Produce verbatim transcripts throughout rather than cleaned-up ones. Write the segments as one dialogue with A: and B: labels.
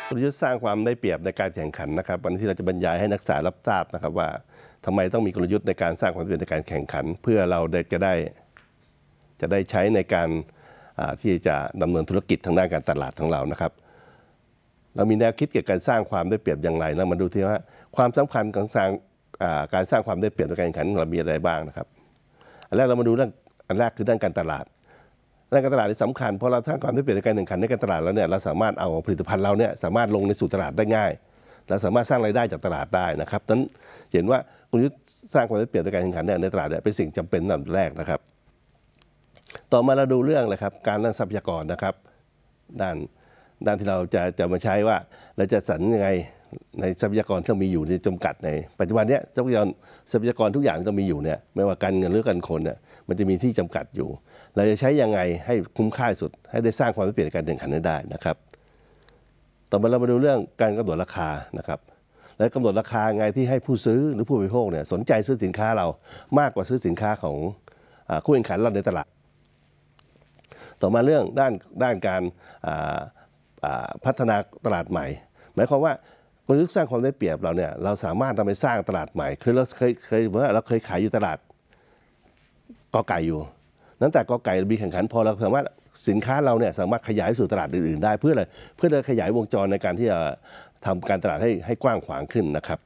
A: กลยุทธ์สร้างความได้เปรียบในการแข่งขันนะครับวันที่เราจะบรรยายให้นักศึกษารับทราบนะครับว่าทำไมต้องมีกลยุทธ์ในการสร้างความได้เปรียบในการแข่งขัน เพื่อเราจะได้จะได้ใช้ในการที่จะดำเนินธุรกิจทางด้านการตลาดของเรานะครับเรามีแนวคิดเกี่ยวกับการสร้างความได้เปรียบอย่างไรแล้วมาดูที่ว่าความสำคัญของการสร้างความได้เปรียบในการแข่งขันเรามีอะไรบ้างนะครับอันแรกเรามาดูเรื่องอันแรกคือด้านการตลาดด้านการตลาดที่สำคัญเพราะเราสร้างความได้เปรียบในการแข่งขันในการตลาดแล้วเนี่ยเราสามารถเอาผลิตภัณฑ์เราเนี่ยสามารถลงในสู่ตลาดได้ง่ายและสามารถสร้างรายได้จากตลาดได้นะครับนั้นเห็นว่ากลยุทธ์สร้างความได้เปรียบในการแข่งขันในตลาดเนี่ยเป็นสิ่งจำเป็นอันดับแรกนะครับต่อมาเราดูเรื่องเลยครับการด้านทรัพยากรนะครับด้านด้านที่เราจะจะมาใช้ว่าเราจะสรรยังไงในทรัพยากรที่เรามีอยู่ในจำกัดในปัจจุบันนี้ทรัพยากรทรัพยากรทุกอย่างที่เรามีอยู่เนี่ยไม่ว่าการเงินหรือการคนเนี่ยมันจะมีที่จำกัดอยู่เราจะใช้ยังไงให้คุ้มค่าสุดให้ได้สร้างความได้เปรียบในการแข่งขันได้นะครับต่อมาเรามาดูเรื่องการกำหนดราคานะครับและกำหนดราคาไงที่ให้ผู้ซื้อหรือผู้บริโภคเนี่ยสนใจซื้อสินค้าเรามากกว่าซื้อสินค้าของคู่แข่งขันเราในตลาดต่อมาเรื่องด้านด้านการพัฒนาตลาดใหม่หมายความว่ากลยุทธ์สร้างความได้เปรียบเราเนี่ยเราสามารถนำไปสร้างตลาดใหม่คือเราเคยเคยว่าเราเคยขายอยู่ตลาดกอไก่อยู่นั้นแต่กอไก่มีแข่งขันพอเราสามารถสินค้าเราเนี่ยสามารถขยายสู่ตลาดอื่นๆได้เพื่ออะไรเพื่อจะขยายวงจรในการที่จะทำการตลาดให้ให้กว้างขวางขึ้นนะครับ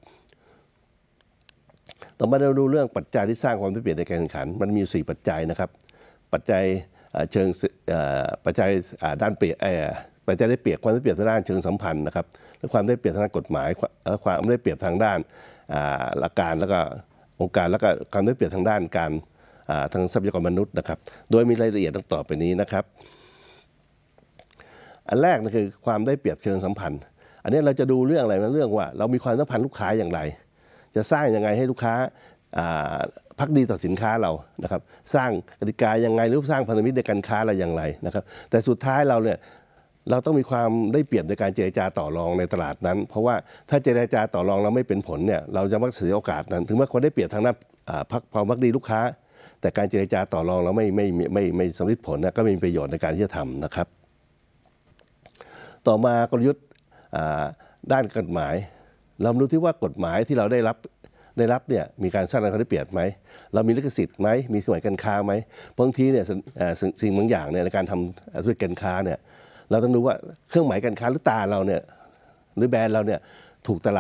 A: ต่อมาเราดูเรื่องปัจจัยที่สร้างความได้เปรียบในการแข่งขันมันมีสี่ปัจจัยนะครับปัจจัยเชิงปัจจัยด้านเปรียบปัจจัยได้เปรียบความได้เปรียบทางด้านเชิงสัมพันธ์นะครับและความได้เปรียบทางด้านกฎหมายและความได้เปรียบทางด้านหลักการแล้วก็องค์การแล้วก็ความได้เปรียบทางด้านการทางทรัพยากรมนุษย์นะครับโดยมีรายละเอียดดังต่อไปนี้นะครับอันแรกนะคือความได้เปรียบเชิงสัมพันธ์อันนี้เราจะดูเรื่องอะไรนะเรื่องว่าเรามีความสัมพันธ์ลูกค้าอย่างไรจะสร้างยังไงให้ลูกค้าภักดีต่อสินค้าเรานะครับสร้างกติกายังไงหรือสร้างพันธมิตรในการค้าเราอย่างไรนะครับแต่สุดท้ายเราเนี่ยเราต้องมีความได้เปรียบในการเจรจาต่อรองในตลาดนั้นเพราะว่าถ้าเจรจาต่อรองเราไม่เป็นผลเนี่ยเราจะมักเสียโอกาสนั้นถึงแม้คนได้เปรียบทางด้านพักความภักดีลูกค้าแต่การเจรจาต่อรองเราไม่ไม่ไม่ไม่สำเร็จผลนะก็ไม่มีประโยชน์ในการที่จะทำนะครับต่อมากลยุทธ์ด้านกฎหมายเราดูที่ว่ากฎหมายที่เราได้รับได้รับเนี่ยมีการสร้างความได้เปรียบไหมเรามีลิขสิทธิ์ไหมมีเครื่องหมายการค้าไหมบางทีเนี่ยสิ่งบางอย่างเนี่ยในการทำธุรกิจการค้าเนี่ยเราต้องดูว่าเครื่องหมายการค้าหรือตาเราเนี่ยหรือแบรนด์เราเนี่ยถูกตลาด